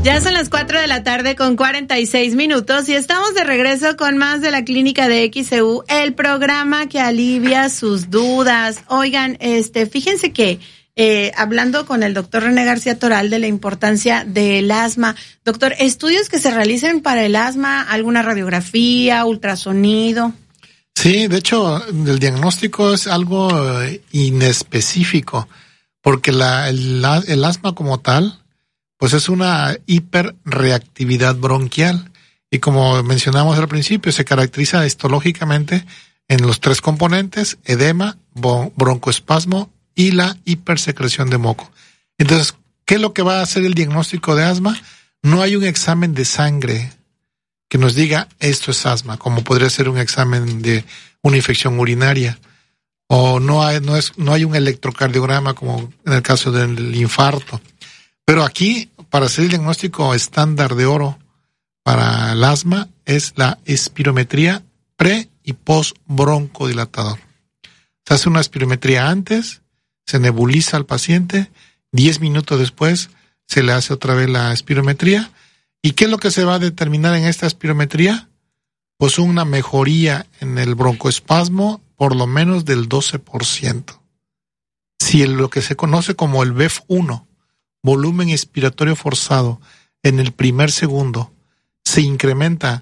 Ya son las 4 de la tarde con 46 minutos y estamos de regreso con más de la Clínica de XEU, el programa que alivia sus dudas. Oigan, fíjense que hablando con el doctor René García Toral de la importancia del asma. Doctor, ¿estudios que se realicen para el asma, alguna radiografía, ultrasonido? Sí, de hecho, el diagnóstico es algo inespecífico, porque el asma como tal, pues es una hiperreactividad bronquial. Y como mencionamos al principio, se caracteriza histológicamente en los 3 componentes: edema, broncoespasmo y la hipersecreción de moco. Entonces, ¿qué es lo que va a hacer el diagnóstico de asma? No hay un examen de sangre que nos diga esto es asma, como podría ser un examen de una infección urinaria, o no hay un electrocardiograma como en el caso del infarto. Pero aquí, para hacer el diagnóstico estándar de oro para el asma, es la espirometría pre y post broncodilatador. Se hace una espirometría antes, se nebuliza al paciente, 10 minutos después se le hace otra vez la espirometría. ¿Y qué es lo que se va a determinar en esta espirometría? Pues una mejoría en el broncoespasmo por lo menos del 12%. Si lo que se conoce como el BEF1, volumen expiratorio forzado, en el primer segundo se incrementa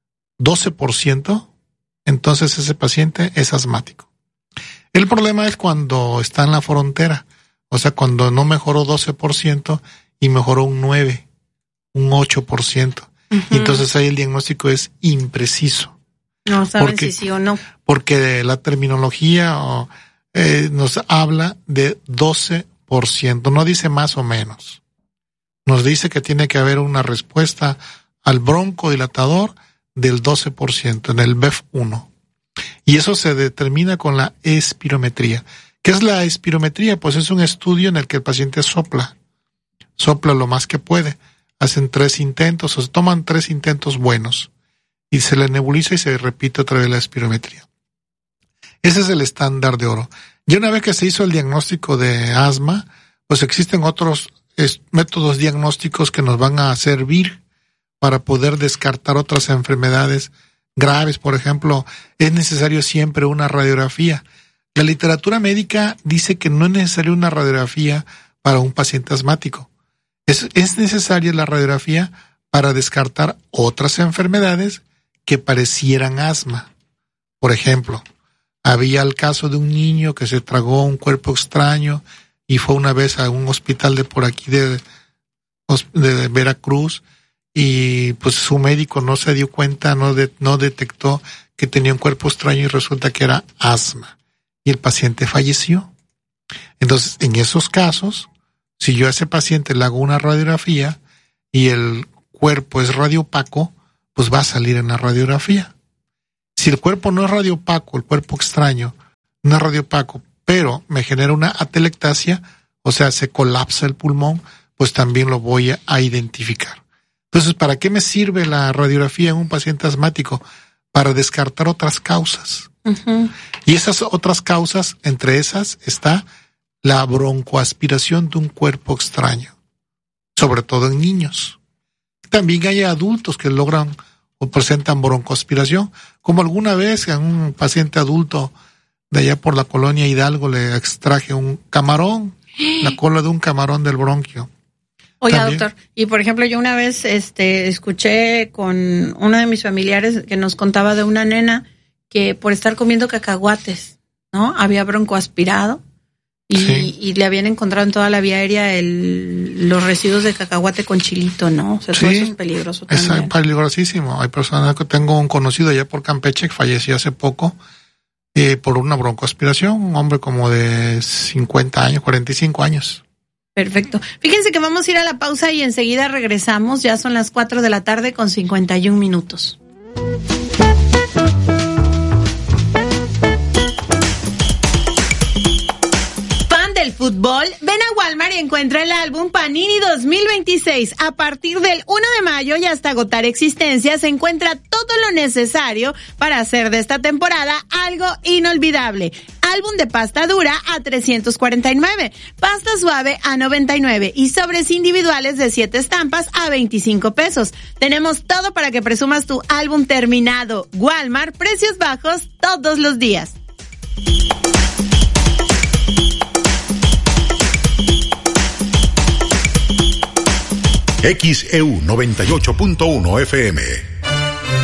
12%, entonces ese paciente es asmático. El problema es cuando está en la frontera, o sea, cuando no mejoró 12% y mejoró un 9%. Un 8%. Uh-huh. Y entonces ahí el diagnóstico es impreciso. No saben si sí o no. Porque la terminología nos habla de 12%. No dice más o menos. Nos dice que tiene que haber una respuesta al broncodilatador del 12% en el BEF1. Y eso se determina con la espirometría. ¿Qué es la espirometría? Pues es un estudio en el que el paciente sopla lo más que puede. Hacen 3 intentos, o se toman 3 intentos buenos y se le nebuliza y se repite otra vez la espirometría. Ese es el estándar de oro. Y una vez que se hizo el diagnóstico de asma, pues existen otros métodos diagnósticos que nos van a servir para poder descartar otras enfermedades graves. Por ejemplo, es necesario siempre una radiografía. La literatura médica dice que no es necesaria una radiografía para un paciente asmático. Es necesaria la radiografía para descartar otras enfermedades que parecieran asma. Por ejemplo, había el caso de un niño que se tragó un cuerpo extraño y fue una vez a un hospital de por aquí de Veracruz, y pues su médico no se dio cuenta, no detectó que tenía un cuerpo extraño y resulta que era asma. Y el paciente falleció. Entonces, en esos casos, si yo a ese paciente le hago una radiografía y el cuerpo es radiopaco, pues va a salir en la radiografía. Si el cuerpo no es radiopaco, el cuerpo extraño no es radiopaco, pero me genera una atelectasia, o sea, se colapsa el pulmón, pues también lo voy a identificar. Entonces, ¿para qué me sirve la radiografía en un paciente asmático? Para descartar otras causas. Uh-huh. Y esas otras causas, entre esas está la broncoaspiración de un cuerpo extraño, sobre todo en niños. También hay adultos que logran o presentan broncoaspiración, como alguna vez a un paciente adulto de allá por la colonia Hidalgo le extraje un camarón, la cola de un camarón del bronquio. Oiga, ¿también? Doctor, y por ejemplo yo una vez escuché con uno de mis familiares que nos contaba de una nena que por estar comiendo cacahuates, ¿no? Había broncoaspirado. Y le habían encontrado en toda la vía aérea los residuos de cacahuate con chilito, ¿no? O sea, sí, todo eso es peligroso también. Es peligrosísimo. Hay personas que tengo un conocido allá por Campeche que falleció hace poco por una broncoaspiración, un hombre como de 50 años, 45 años. Perfecto. Fíjense que vamos a ir a la pausa y enseguida regresamos. Ya son las 4 de la tarde con 51 minutos. Fútbol, ven a Walmart y encuentra el álbum Panini 2026. A partir del 1 de mayo y hasta agotar existencias, se encuentra todo lo necesario para hacer de esta temporada algo inolvidable. Álbum de pasta dura a $349, pasta suave a $99 y sobres individuales de 7 estampas a $25. Tenemos todo para que presumas tu álbum terminado. Walmart, precios bajos todos los días. XEU 98.1 FM.